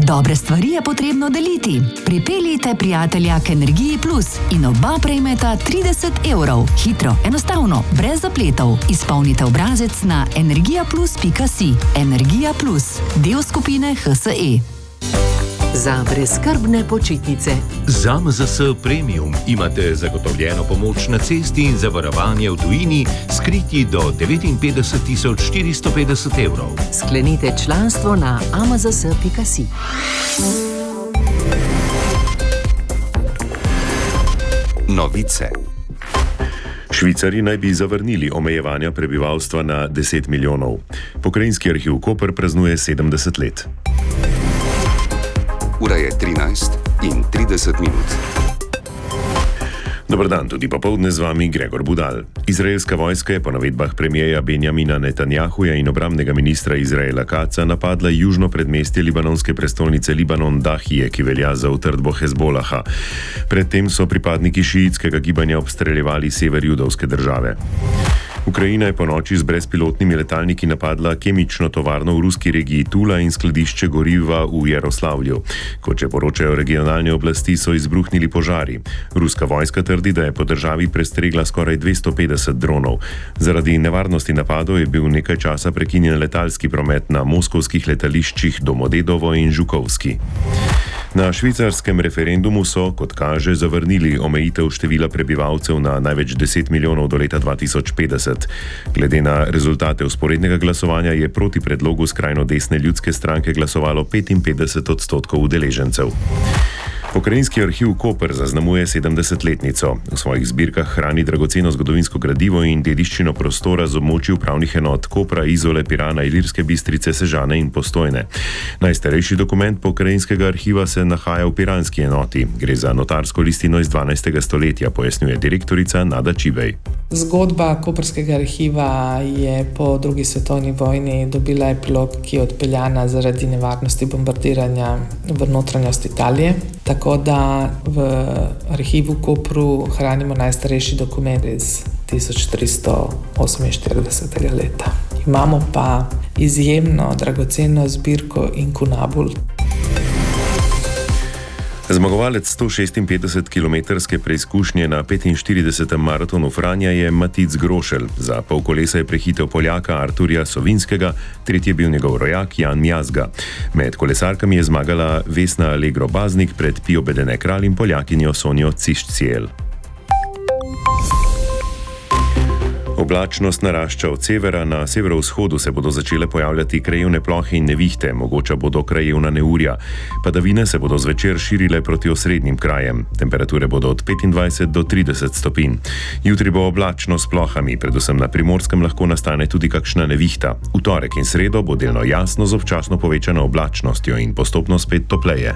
Dobre stvari je potrebno deliti. Pripeljite prijatelja k Energiji Plus in oba prejmeta 30 €. Hitro, enostavno, brez zapletov. Izpolnite obrazec na energijaplus.si. Energija Plus, del skupine HSE. Za brezskrbne počitnice. Z AMZS Premium imate zagotovljeno pomoč na cesti in zavarovanje v tujini, skriti do 59.450 €. Sklenite članstvo na amzs.si. Novice. Švicarji naj bi zavrnili omejevanja prebivalstva na 10 milijonov. Pokrajinski arhiv Koper praznuje 70 let. Ura je 13:30. Dobar dan, tudi popoldne z vami Gregor Budal. Izraelska vojska je po navedbah premijeja Benjamina Netanjahuja in obrambnega ministra Izraela Katza napadla južno predmestje libanonske prestolnice Libanon Dahije, ki velja za utrdbo Hezbolaha. Predtem so pripadniki šiitskega gibanja obstreljevali sever judovske države. Ukrajina je po noči z brezpilotnimi letalniki napadla kemično tovarno v ruski regiji Tula in skladišče goriva v Jaroslavlju. Kot še poročajo regionalne oblasti, so izbruhnili požari. Ruska vojska trdi, da je po državi prestregla skoraj 250 dronov. Zaradi nevarnosti napadov je bil nekaj časa prekinjen letalski promet na moskovskih letališčih Domodedovo in Žukovski. Na švicarskem referendumu so, kot kaže, zavrnili omejitev števila prebivalcev na največ 10 milijonov do leta 2050. Glede na rezultate vzporednega glasovanja je proti predlogu skrajno desne ljudske stranke glasovalo 55% udeležencev. Pokrajinski arhiv Koper zaznamuje 70-letnico. V svojih zbirkah hrani dragoceno zgodovinsko gradivo in dediščino prostora z območij upravnih enot Kopra, Izole, Pirana, Ilirske Bistrice, Sežane in Postojne. Najstarejši dokument pokrajinskega arhiva se nahaja v piranski enoti. Gre za notarsko listino iz 12. stoletja, pojasnjuje direktorica Nada Čibej. Zgodba Koprskega arhiva je po drugi svetovni vojni dobila epilog, ki je odpeljana zaradi nevarnosti bombardiranja v notranjost Italije. Tako da v arhivu Kopru hranimo najstarejši dokument iz 1348. leta. Imamo pa izjemno dragoceno zbirko inkunabul. Zmagovalec 156-kilometrske preizkušnje na 45. maratonu Franja je Matic Grošelj. Za pol kolesa je prehitel Poljaka Arturja Sovinskega, tretji je bil njegov rojak Jan Mjazga. Med kolesarkami je zmagala Vesna Allegro Baznik pred Pio Bedene Kralj in Poljakinjo Sonjo Cišcijel. Oblačnost narašča od severa, na severovzhodu se bodo začele pojavljati krajevne plohe in nevihte, mogoča bodo krajevna neurja. Padavine se bodo zvečer širile proti osrednjim krajem. Temperature bodo od 25 do 30 stopinj. Jutri bo oblačno s plohami, predvsem na Primorskem lahko nastane tudi kakšna nevihta. V torek in sredo bo delno jasno z občasno povečano oblačnostjo in postopno spet topleje.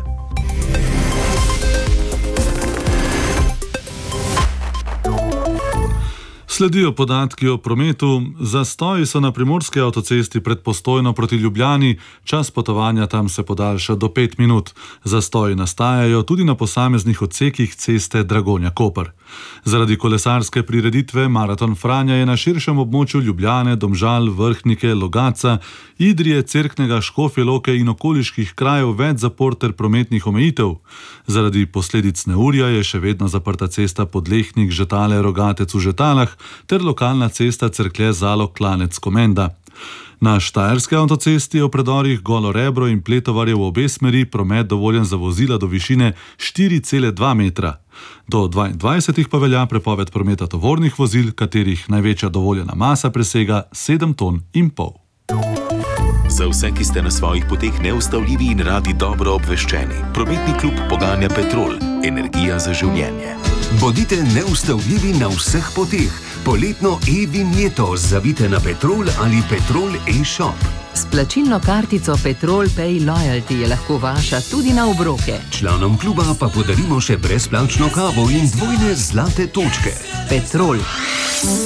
Sledijo podatki o prometu. Zastoji so na primorski avtocesti pred Postojno proti Ljubljani, čas potovanja tam se podaljša do 5 minut. Zastoji nastajajo tudi na posameznih odsekih ceste Dragonja-Koper. Zaradi kolesarske prireditve Maraton Franja je na širšem območju Ljubljane, Domžal, Vrhnike, Logatca, Idrije, Cerknega, Škofje Loke in okoliških krajev več zapor ter prometnih omejitev. Zaradi posledic neurja je še vedno zaprta cesta Podlehnik, Žetale, Rogatec v Žetalah ter lokalna cesta Cerklje-Zalog-Klanec-Komenda. Na štajerski avtocesti je v predorih Golo Rebro in Pletovarje v obe smeri promet dovoljen za vozila do višine 4,2 metra. Do 22 pa velja prepoved prometa tovornih vozil, katerih največja dovoljena masa presega 7,5 ton. Za vse, ki ste na svojih poteh neustavljivi in radi dobro obveščeni, prometni klub poganja Petrol, energija za življenje. Bodite neustavljivi na vseh poteh. Poletno e-vinjeto zavite na Petrol ali Petrol e-shop. S plačilno kartico Petrol Pay Loyalty je lahko vaša tudi na obroke. Članom kluba pa podarimo še brezplačno kavo in dvojne zlate točke. Petrol.